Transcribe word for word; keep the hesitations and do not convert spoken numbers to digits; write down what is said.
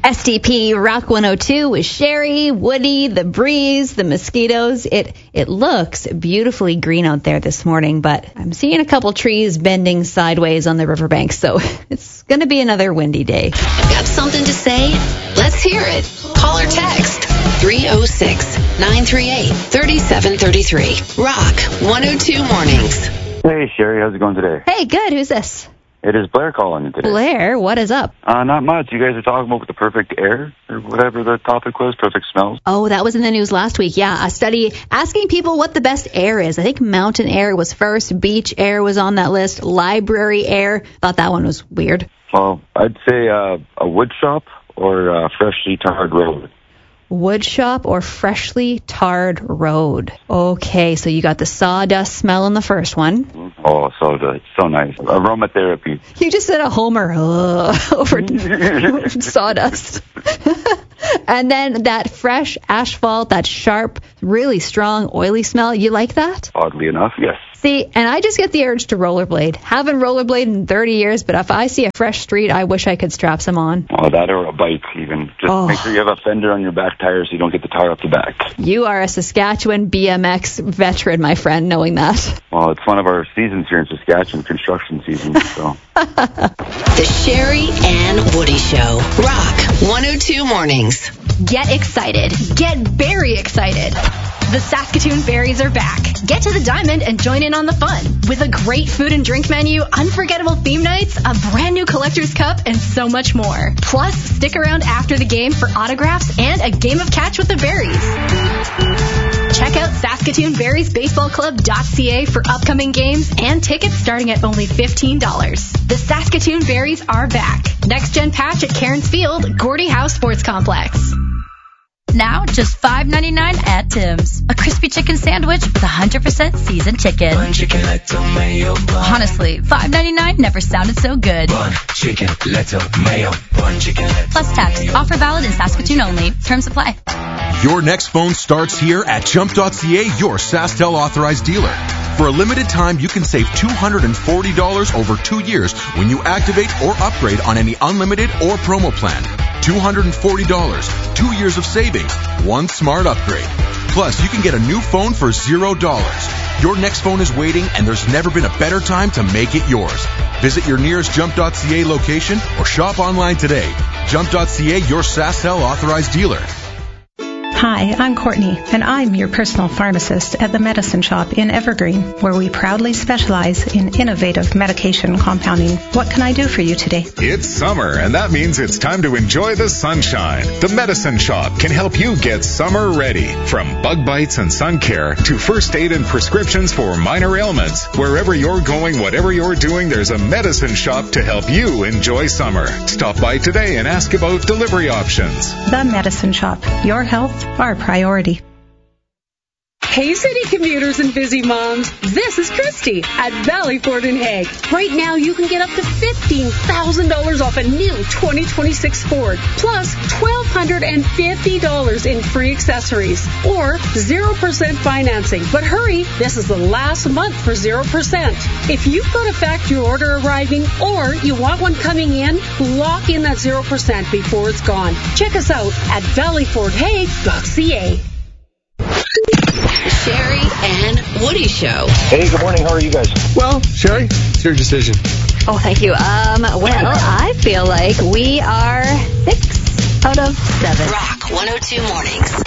S D P Rock one oh two with Sherry, Woody, the breeze, the mosquitoes. It it looks beautifully green out there this morning, but I'm seeing a couple trees bending sideways on the riverbank, so it's going to be another windy day. Got something to say? Let's hear it. Call or text three oh six, nine three eight, three seven three three. Rock one oh two Mornings. Hey, Sherry, how's it going today? Hey, good. Who's this? It is Blair calling you today. Blair, what is up? Uh, not much. You guys are talking about the perfect air, or whatever the topic was, perfect smells. Oh, that was in the news last week. Yeah, a study asking people what the best air is. I think mountain air was first, beach air was on that list, library air. Thought that one was weird. Well, I'd say uh, a wood shop or a freshly tarred road. Wood shop or freshly tarred road. Okay, so you got the sawdust smell in the first one. Oh, so good. So nice. Aromatherapy. You just said a homer uh, over sawdust. And then that fresh asphalt, that sharp, really strong, oily smell. You like that? Oddly enough, yes. See, and I just get the urge to rollerblade. Haven't rollerbladed in thirty years, but if I see a fresh street, I wish I could strap some on. Oh, that or a bike even. Just oh. make sure you have a fender on your back tire so you don't get the tire up the back. You are a Saskatchewan B M X veteran, my friend, knowing that. Well, it's one of our seasons here in Saskatchewan, construction season, so. The Sherry and Woody Show. Rock one oh two Mornings. Get excited. Get very excited. The Saskatoon Berries are back. Get to the Diamond and join in on the fun. With a great food and drink menu, unforgettable theme nights, a brand new collector's cup, and so much more. Plus, stick around after the game for autographs and a game of catch with the Berries. Check out Saskatoon Berries Baseball Club dot C A for upcoming games and tickets starting at only fifteen dollars. The Saskatoon Berries are back. Next Gen Patch at Cairns Field, Gordie Howe Sports Complex. Now, just five ninety-nine at Tim's. A crispy chicken sandwich with one hundred percent seasoned chicken. Bun chicken, lettuce, mayo, bun. Honestly, five ninety-nine never sounded so good. Bun chicken, lettuce, mayo, bun chicken, lettuce, plus tax. mayo. Offer valid in Saskatoon only. Terms apply. Your next phone starts here at Jump dot C A, your SaskTel authorized dealer. For a limited time, you can save two hundred forty dollars over two years when you activate or upgrade on any unlimited or promo plan. two hundred forty dollars, two years of savings, one smart upgrade. Plus, you can get a new phone for zero dollars. Your next phone is waiting, and there's never been a better time to make it yours. Visit your nearest Jump dot C A location or shop online today. Jump dot C A, your SaskTel authorized dealer. Hi, I'm Courtney, and I'm your personal pharmacist at the Medicine Shop in Evergreen, where we proudly specialize in innovative medication compounding. What can I do for you today? It's summer, and that means it's time to enjoy the sunshine. The Medicine Shop can help you get summer ready. From bug bites and sun care to first aid and prescriptions for minor ailments. Wherever you're going, whatever you're doing, there's a Medicine Shop to help you enjoy summer. Stop by today and ask about delivery options. The Medicine Shop. Your health, our priority. Hey, city commuters and busy moms. This is Christy at Valley Ford in Hague. Right now, you can get up to fifteen thousand dollars off a new twenty twenty-six Ford, plus one thousand two hundred fifty dollars in free accessories, or zero percent financing. But hurry, this is the last month for zero percent. If you've got a factory order arriving or you want one coming in, lock in that zero percent before it's gone. Check us out at valley ford hague dot c a. Sherry and Woody Show. Hey, good morning. How are you guys? Well, Sherry, it's your decision. Oh, thank you. Um, well, I feel like we are six out of seven. Rock one oh two Mornings.